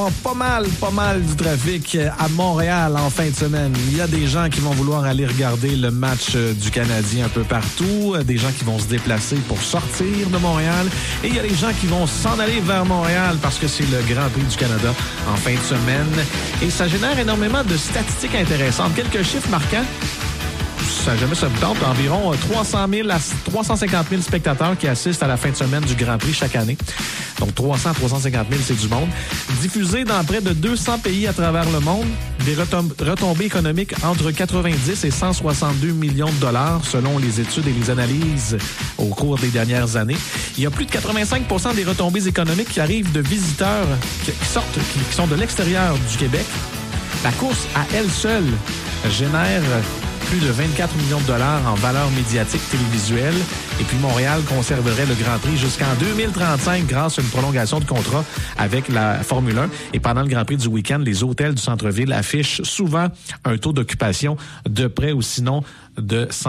Pas mal du trafic à Montréal en fin de semaine. Il y a des gens qui vont vouloir aller regarder le match du Canadien un peu partout, des gens qui vont se déplacer pour sortir de Montréal et il y a des gens qui vont s'en aller vers Montréal parce que c'est le Grand Prix du Canada en fin de semaine et ça génère énormément de statistiques intéressantes. Quelques chiffres marquants. Ça jamais ça me tente, environ 300 000 à 350 000 spectateurs qui assistent à la fin de semaine du Grand Prix chaque année. Donc 300 à 350 000, c'est du monde. Diffusé dans près de 200 pays à travers le monde, des retombées économiques entre 90 et 162 millions de dollars selon les études et les analyses au cours des dernières années. Il y a plus de 85 % des retombées économiques qui arrivent de visiteurs qui sont de l'extérieur du Québec. La course à elle seule génère plus de 24 millions de dollars en valeur médiatique télévisuelle. Et puis Montréal conserverait le Grand Prix jusqu'en 2035 grâce à une prolongation de contrat avec la Formule 1. Et pendant le Grand Prix du week-end, les hôtels du centre-ville affichent souvent un taux d'occupation de près ou sinon de 100